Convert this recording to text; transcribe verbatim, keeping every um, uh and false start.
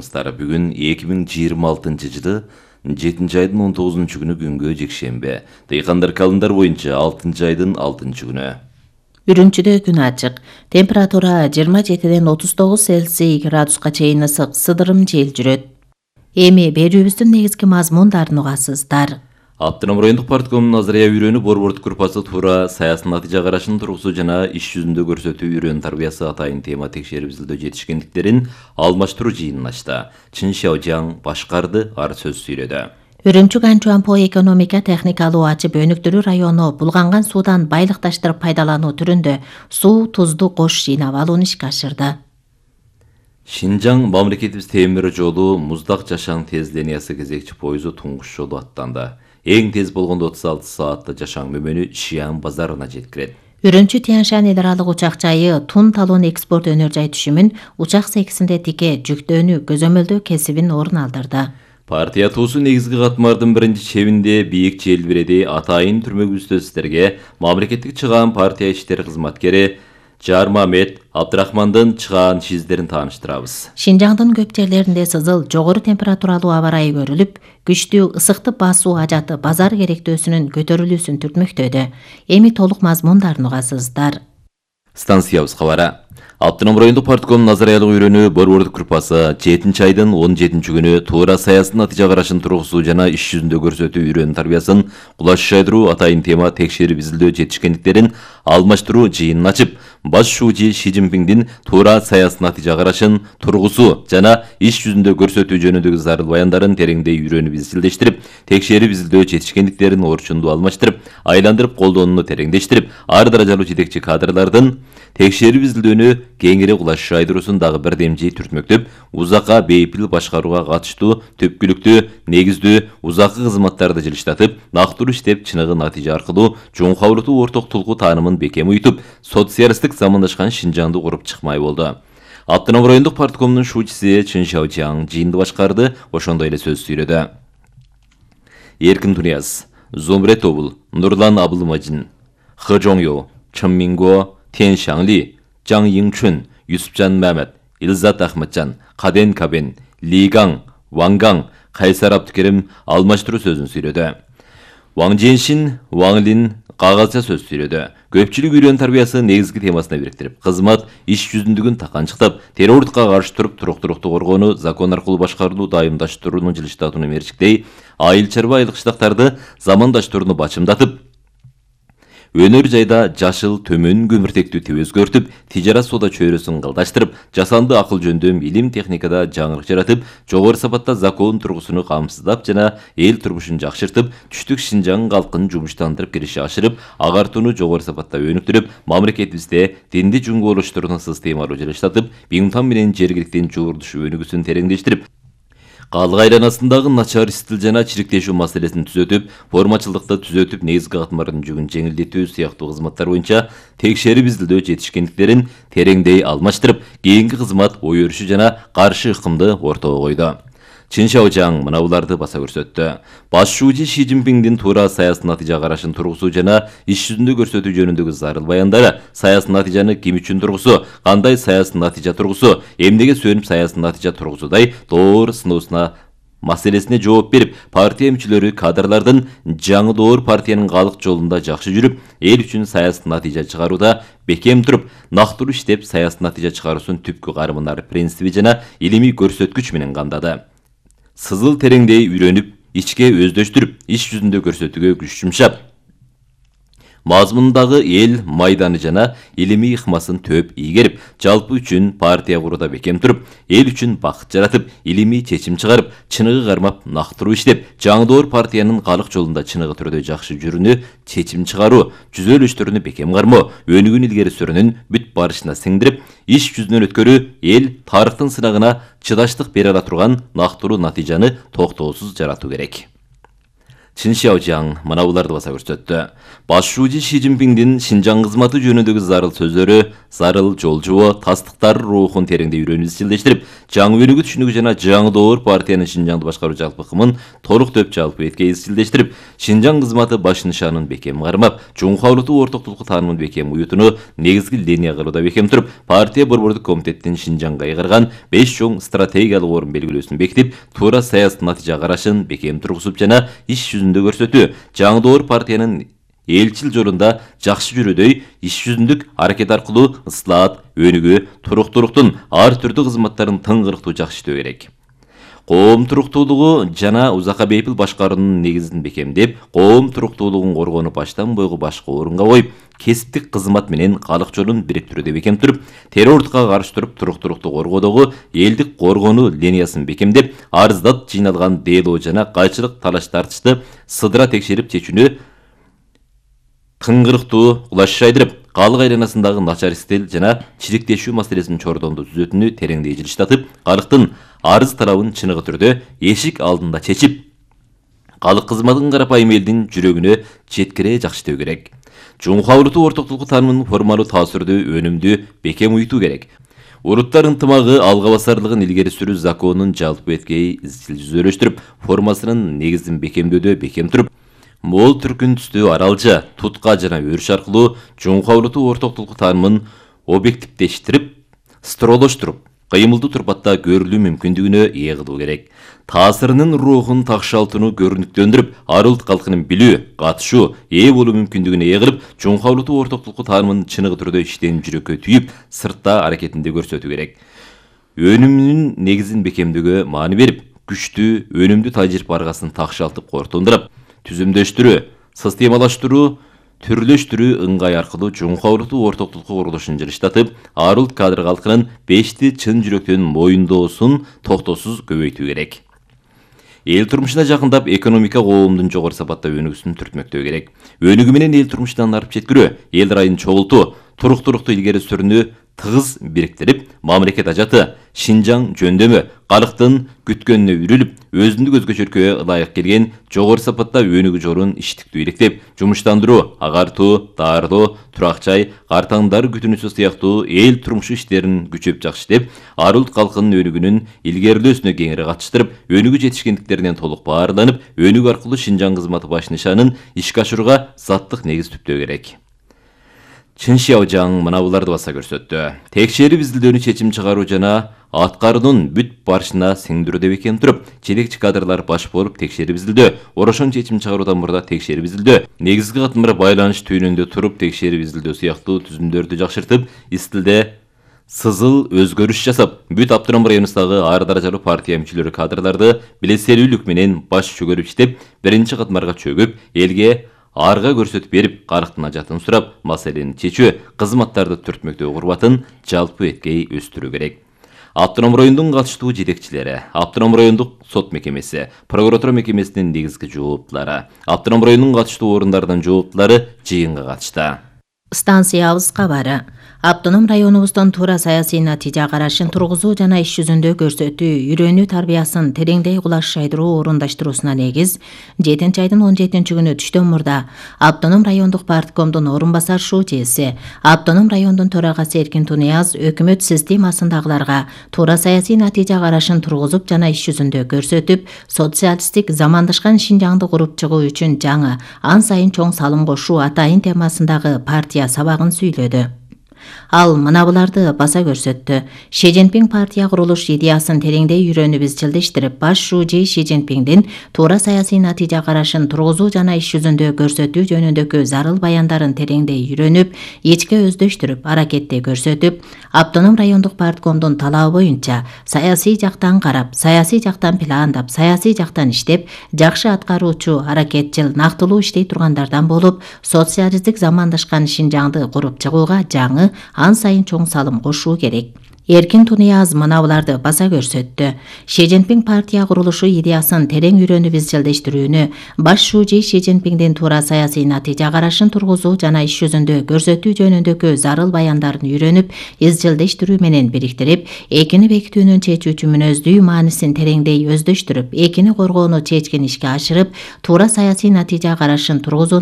армысыздар. Бүгін эки миң жыйырма алтынчы жылы жетинчи айдын он тогузунчу күнү күнгө жекшембе. Дыйкандар календар боюнча алтынчы айдын алтынчы күнү. Үрүмчүдө күн ачык. Температура жыйырма жетиден отуз тогуз Цельсий градуска чейин ысык, сыдырым жел жүрөт. Эми берүүбүздүн негизги мазмундарын угасыздар. Автоном райондук парткомунун Назария үйрөнү борбордук группасы туура саясий натыйжа карашын тургусу жана иш жүзүндө көрсөтүү үйрөн тарбиясы атайын тема текшерип изилдөө жетишкендиктерин алмаштыруу жыйынын ачты. Чын Шаожаң башкарды, ар сөз сүйлөдү. Үрүмчү Ганчуанпо экономика техникалуу ачып өнүктүрүү району булганган суудан байлыкташтырып пайдалануу түрүндө суу, тузду кош жыйнап алууну ишке ашырды. Шинжаң мамлекетибиз темир жолу Муздак Жашаң тез линиясы кезекчи пойызу туңгуш жолу аттанды. Эң тез болгондо отуз алты саатты Жашаң мөмөнү Шиан базарына жеткирет. Үрүмчү Тяньшань эл аралык учак жайы Тун талон экспорт өнөр жай түшүмүн учак сексинде тике жүктөөнү көзөмөлдөө кесибин орун алдырды. Партия туусу негизги катмардын биринчи чебинде бийик желбиреди атайын түрмөгүбүздө сиздерге мамлекеттик чыгаан партия иштери кызматкери Жармамет Абдрахмандын чыгаан шиздерин тааныштырабыз. Шинжаңдын көп жерлеринде сызыл, жогору температуралуу аба ырайы көрүлүп, күчтүү ысыктык басуу ажаты базар керектөөсүнүн көтөрүлүүсүн түртмөктөдү. Эми толук мазмундарын угасыздар. Станциябыз кабары. Автоном райондук партком Назариялык үйрөнү борбордук группасы жетинчи айдын он жетинчи күнү туура саясий натыйжа карашын тургусу жана иш жүзүндө көрсөтүү үйрөн тарбиясын кулаш жайдыруу атайын тема текшерип изилдөө жетишкендиктерин алмаштыруу жыйынын ачып, баш шуучу Ши Цзиньпиндин туура саясий натыйжа карашын тургусу жана иш жүзүндө көрсөтүү жөнүндөгү зарыл баяндарын тереңдей үйрөнүп изилдештирип, текшерип изилдөө жетишкендиктерин орчундуу алмаштырып, айландырып колдонууну тереңдештирип, ар даражалуу жетекчи кадрлардын текшерип изилдөөнү кеңири кулаш жайдыруусун дагы бирдемжей түртмөктөп, узакка бейпил башкарууга катыштуу түпкүлүктүү, негиздүү, узаккы кызматтарды жылыштатып, нактылуу иштеп, чыныгы натыйжа аркылуу жоңкабылытуу орток тулку таанымын бекем уютуп, социалисттик замандашкан Шинжаңды куруп чыкмай болду. Автоном райондук парткомунун шуучусу Чын Шаожаң жыйынды башкарды, ошондой эле сөз сүйлөдү. Эркин Тунияз, Зумрет Обул, Нурлан Абылмажин, Хы Жоңё, Чын Минго, Тен Шаңли, Жаң Йingchun, Юсупжан Мәмет, Илзат Ахматжан, Каден Кабен, Лигаң, Вангаң, Кайсар Абдыкерим алмаштыруу сөзүн сүйлөдү. Ваң Женшин, Ваң Лин кагазча сөз сүйлөдү. Көпчүлүк үйрөн тарбиясы негизги темасына бириктирип, кызмат иш жүзүндүгүн таканчыктап, террорлукка каршы туруп, туруктуулукту коргоону, закон аркылуу башкарууну дайымдаштырууну жылыштатууну мерчиктей, айыл чарба айылкычтактарды замандаштырууну бачымдатып, өнөр жайда жашыл төмөн көмүртектүү тип өзгөртүп, тижарат соода чөйрөсүн кылдаштырып, жасанды акыл жөндөм илим техникада жаңырык жаратып, жогору сапатта закон тургусуну камсыздап жана эл турмушун жакшыртып, түштүк Шинжаң калкын жумуштандырып кириши ашырып, агартууну жогору сапатта өнүктүрүп, мамлекетибизде динди жуңголуштурууну системалуу жылыштатып, Биңтан менен жергиликтин жуурдуш өнүгүүсүн тереңдештирип, калык айланасындагы начар стил жана чириктешүү маселесин түзөтүп, формачылыкты түзөтүп, негизги катмардын жүгүн жеңилдетүү сыяктуу кызматтар боюнча текшерип изилдөө жетишкендиктерин тереңдей алмаштырып, кийинки кызмат ой өрүшү жана каршы ыкымды ортого койду. Чын Шаожаң мына буларды баса көрсөттү. Баш шуучу Ши Цзиньпиндин туура саясий натыйжа карашын тургусу жана иш жүзүндө көрсөтүү жөнүндөгү зарыл баяндары, саясий натыйжаны ким үчүн тургусу, кандай саясий натыйжа тургусу, эмнеге сүйөнүп саясий натыйжа тургусудай доор сыноосуна маселесине жооп берип, партия мүчөлөрү кадрлардын жаңы доор партиянын калык жолунда жакшы жүрүп, эл үчүн саясий натыйжа чыгарууда бекем туруп, нактылуу иштеп, саясий натыйжа чыгаруусун түпкү карымынар принципи жана илимий көрсөткүч менен камдады. Сызыл тереңдей үйрөнүп, ичке өздөштүрүп, иш жүзүндө көрсөтүүгө күч жумшап, мазмундагы эл майданы жана илимий ыкмасын төп ийгерип, жалпы үчүн партия курууда бекем туруп, эл үчүн бакыт жаратып, илимий чечим чыгарып, чыныгы кармап, нактылуу иштеп, жаңы доор партиянын калык жолунда чыныгы түрдө жакшы жүрүүнү чечим чыгаруу, түзөлүштөрүнү бекем кармоо, өнүгүүнү илгери сүрүүнүн бүт барышына сиңдирип, иш жүзүнөн өткөрүү, эл тарыхтын сынагына чыдаштык бере ала турган нактылуу натыйжаны токтоосуз жаратуу керек. Чын Шяожаң мына буларды баса көрсөттү. Баш шүүжү Ши Цзиньпиңдин Шинжаң кызматы жөнүндөгү зарыл сөздөрү, зарыл жолжубо, тастыктар рухун тереңдей үйрөнүп изчилдештирип, жаңы өнүгүү түшүнүгү жана жаңы доор партиянын Шинжаңды башкаруу жалпы ыкымын толук төп жалпы этке изчилдештирип, Шинжаң кызматы баш нышанын бекем кармап, жумха улуту ортоктулуку таанымын бекем уютууну негизги линия кылууда бекем туруп, партия борбордук комитеттин Шинжаңга айгарган беш чоң стратегиялык орун белгилөөсүн бекитип, туура саясий натыйжа карашын бекем тургузуп жана иш жүзүндө көрсөтүү, жаңы доор партиянын элчил жолунда жакшы жүрүүдөй иш жүзүндүк аракет аркылуу ыслаат, өнүгүү, туруктуулуктун ар түрдүү кызматтарын тыңгырыктуу жакшытуу керек. Коом туруктуулугу жана узакка бейпил башкаруунун негизин бекемдеп, коом туруктуулугун коргоону баштан бойгу башкы орунга коюп, кесиптик кызмат менен калык жолун бириктирүүдө бекем туруп, террордукка каршы туруп, туруктуулукту коргоодогу элдик коргонуу линиясын бекемдеп, арыздат жыйналган дело жана кайчылык талаш тартышты сыдыра текшерип чечүүнү тыңгырыктуу кулаш жайдырып, калык айланасындагы начар стил жана чириктешүү маселесин чордондо түзөтүүнү тереңдей жылыштатып, калктын арыз талабын чыныгы түрдө эшик алдында чечип, калык кызматын карапайым элдин жүрөгүнө жеткире жакшытуу керек. Жумха улуту ортоктулуку таанымын формалуу таасирдүү, өнүмдүү, бекем уютуу керек. Уруттар ынтымагы алга басарлыгын илгери сүрүү законунун жалпы эткей изчил жүзөлөштүрүп, формасынын негизин бекемдөөдө бекем туруп, мол түркүн түстүү аралжа, тутка жана өрүш аркылуу жумха улуту ортоктулуку таанымын объективдештирип, стролоштуруп, кыймылдуу турпатта көрүлүү мүмкүндүгүнө ээ кылуу керек. Таасирынын рухун такшалтууну көрүнүктөндүрүп, ар улут калкынын билүү, катышуу, ээ болуу мүмкүндүгүнө ээ кылып, жумха улуту ортоктулуку таанымын чыныгы түрдө иштен жүрөккө түйүп, сыртта аракетинде көрсөтүү керек. Өнүмүнүн негизин бекемдөөгө маани берип, күчтүү, өнүмдүү тажирипе аргасын такшалтып кортундурап, түзүмдөштүрүү, системалаштыруу, түрлөштүрүү ыңгай аркылуу жумха улуту ортоктулуку курулушун жылыштатып, ар улут кадр калкынын бешти чын жүрөктөн моюндоосун токтоосуз көбөйтүү керек. Эл турмушуна жакындап, экономика коомдун жогору сапатта өнүгүүсүн түртмөктөө керек. Өнүгүү менен эл турмушунан арып жеткирүү, эл райын чогултуу, туруктуулукту илгери сүрүүнү тыгыз бириктирип, мамлекет ажаты, Шинжаң жөндөмө, калктын күткөнүнө үрүлүп, өзүндүк өзгөчөлүккө ылайык келген жогору сапатта өнүгүү жолун иштиктүү иликтеп, жумуштандыруу, агартуу, даарылоо, турак жай, картаңдар күтүүнүсү сыяктуу эл турмушу иштерин күчөп жакшытып, ар улут калкынын өнүгүүнүн илгерилөөсүнө кеңири катыштырып, өнүгүү жетишкендиктеринен толук баарланып, өнүгүү аркылуу Шинжаң кызматы баш нышанын ишке ашырууга заттык негиз түптөө керек. Чын Шяожаң мына буларды баса көрсөттү. Текшерип изилдөөнү чечим чыгаруу жана аткаруунун бүт барышына сиңдирүүдө бекем туруп, жетекчи кадрлар баш болуп текшерип изилдөө, орошон чечим чыгаруудан мурда текшерип изилдөө, негизги катмар байланыш түйүнүндө туруп текшерип изилдөө сыяктуу түзүмдөрдү жакшыртып, истилде сызыл өзгөрүш жасап, бүт Автоном районундагы ар даражалуу партия мүчөлөрү кадрларды билесерүүлүк менен баш чөгөрүп иштеп, биринчи катмарга чөгүп, элге арга көрсөтүп берип, калктын ажатын сурап, маселени чечүү, кызматтарды түртмөктөө курбатын жалпы эткей өстүрүү керек. Автоном райондун катыштуу жетекчилери, Автоном райондук сот мекемеси, прокуратура мекемесинин негизги жооптулары, Автоном районунун катыштуу орундарынын жооптулары жыйынга катышты. Станциябыз кабары. Автоном районубуздун туура саясий натыйжа карашын тургузуу жана иш жүзүндө көрсөтүү, үйрөнүү тарбиясын тереңдей кулаш жайдыруу орундаштыруусуна негиз жетинчи айдын он жетинчи күнү түштөн мурда Автоном райондук парткомдун орун басар шүүжеси, Автоном райондун төрагасы Эркин Тунияз өкмөт системасындагыларга туура саясий натыйжа карашын тургузуп жана иш жүзүндө көрсөтүп, социалисттик замандашкан Шинжаңды куруп чыгуу үчүн жаңы, ан сайын чоң салым кошуу атайын темасындагы партия сабагын сүйлөдү. Ал мына буларды баса көрсөттү. Ши Цзиньпиң партия курулуш идеясын тереңдей үйрөнүп изчилдештирип, баш шүүжи Ши Цзиньпиңдин туура саясий натыйжа карашын тургузуу жана иш жүзүндө көрсөтүү жөнүндөгү зарыл баяндарын тереңдей үйрөнүп, ичке өздөштүрүп, аракетте көрсөтүп, Автоном райондук парткомдун талабы боюнча саясий жактан карап, саясий жактан пландап, саясий жактан иштеп, жакшы аткаруучу, аракетчил, нактылуу иштей тургандардан болуп, социалисттик замандашкан Шинжаңды куруп чыгууга жаңы, ан сайын чоң салым кошуу керек. Эркин Тунияз мына буларды баса көрсөттү. Ши Цзиньпин партия курулушу идеясын терең үйрөнүп изчилдештирүүнү, баш шужи Ши Цзиньпиндин туура саясий натыйжа карашын тургузуу жана иш жүзүндө көрсөтүү жөнүндөгү зарыл баяндарын үйрөнүп, изчилдештирүү менен бириктирип, экини бекитүүнүн чечүүчү мүнөздүү маанисин тереңдей өздөштүрүп, экини коргоону чечкен ишке ашырып, туура саясий натыйжа карашын тургузуу